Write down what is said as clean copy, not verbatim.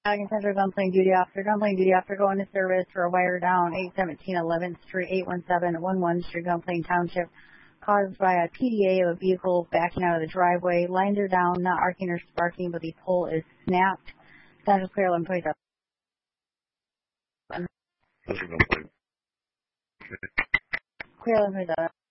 Central gunplaying duty officer going to service for a wire down 817 11th Street, 817 Street, Gunplaying Township, caused by a PDA of a vehicle backing out of the driveway. Lines are down, not arcing or sparking, but the pole is snapped. Central clear 1127. Central gunplay. Clear 1127.